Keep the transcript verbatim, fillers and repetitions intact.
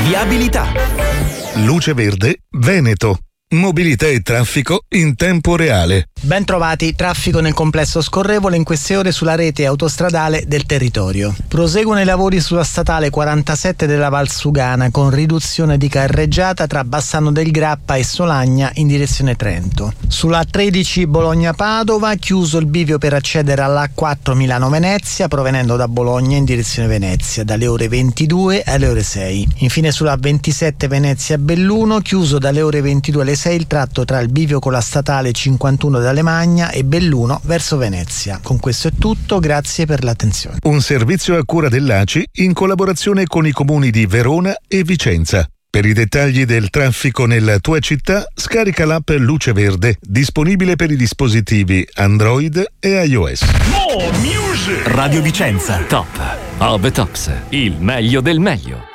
Viabilità. Luce Verde Veneto. Mobilità e traffico in tempo reale. Ben trovati, traffico nel complesso scorrevole in queste ore sulla rete autostradale del territorio. Proseguono i lavori sulla statale quarantasette della Valsugana con riduzione di carreggiata tra Bassano del Grappa e Solagna in direzione Trento. Sulla tredici Bologna-Padova chiuso il bivio per accedere alla A quattro Milano-Venezia provenendo da Bologna in direzione Venezia dalle ore ventidue alle ore sei. Infine sulla ventisette Venezia-Belluno chiuso dalle ore ventidue alle sei il tratto tra il bivio con la statale cinquantuno d'Alemagna e Belluno verso Venezia. Con questo è tutto, grazie per l'attenzione. Un servizio a cura dell'A C I in collaborazione con i comuni di Verona e Vicenza. Per i dettagli del traffico nella tua città, scarica l'app Luce Verde, disponibile per i dispositivi Android e iOS. Radio Vicenza, top of the tops, il meglio del meglio.